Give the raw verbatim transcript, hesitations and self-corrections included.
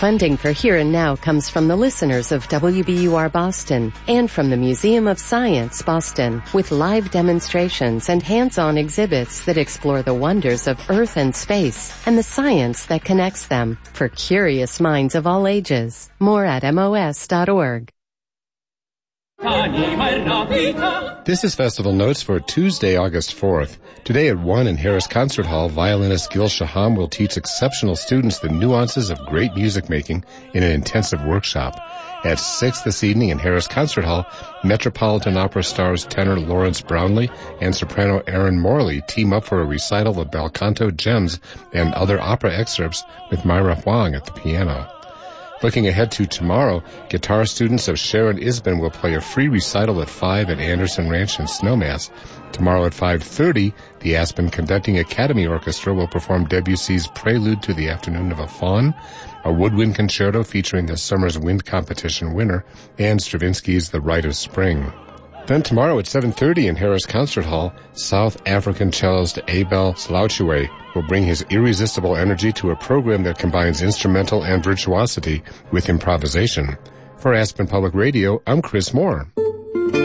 Funding for Here and Now comes from the listeners of W B U R Boston and from the Museum of Science, Boston, with live demonstrations and hands-on exhibits that explore the wonders of Earth and space and the science that connects them for curious minds of all ages. More at M O S dot org. This is Festival Notes for Tuesday, August fourth. Today at one in Harris Concert Hall, violinist Gil Shaham will teach exceptional students the nuances of great music making in an intensive workshop. At six this evening in Harris Concert Hall, Metropolitan Opera stars tenor Lawrence Brownlee and soprano Erin Morley team up for a recital of bel canto gems and other opera excerpts with Myra Huang at the piano. Looking ahead to tomorrow, guitar students of Sharon Isbin will play a free recital at five at Anderson Ranch in Snowmass. Tomorrow at five thirty, the Aspen Conducting Academy Orchestra will perform Debussy's Prelude to the Afternoon of a Faun, a woodwind concerto featuring the summer's wind competition winner, and Stravinsky's The Rite of Spring. Then tomorrow at seven thirty in Harris Concert Hall, South African cellist Abel Sloucheway will bring his irresistible energy to a program that combines instrumental and virtuosity with improvisation. For Aspen Public Radio, I'm Chris Moore.